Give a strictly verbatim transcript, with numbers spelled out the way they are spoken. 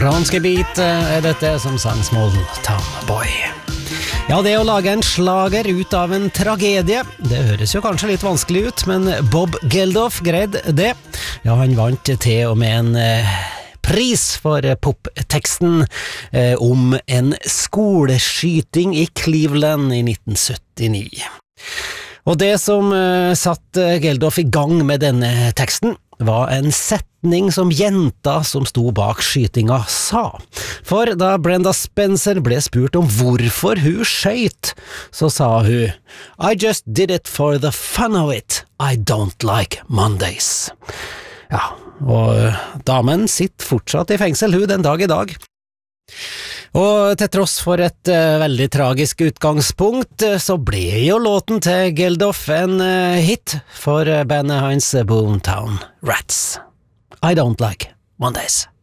Bronski Beat er dette som sang Small Town Boy. Ja, det å lage en slager ut av en tragedie, det høres jo kanskje litt vanskelig ut, men Bob Geldof greide det. Ja, han vant til og med en eh, pris for popteksten eh, om en skoleskyting i Cleveland i nitten syttini. Og det som uh, satt uh, Geldof i gang med denne teksten, var en setning som jenta som sto bak skytinga sa. For da Brenda Spencer ble spurt om hvorfor hun skjøt, så sa hun «I just did it for the fun of it. I don't like Mondays». Ja, og uh, damen sitter fortsatt i fengsel hun den dag i dag. Og til tross for et uh, veldig tragisk utgangspunkt, uh, så ble jo låten til Geldof en uh, hit for uh, bandet hans Boomtown Rats. I don't like Mondays.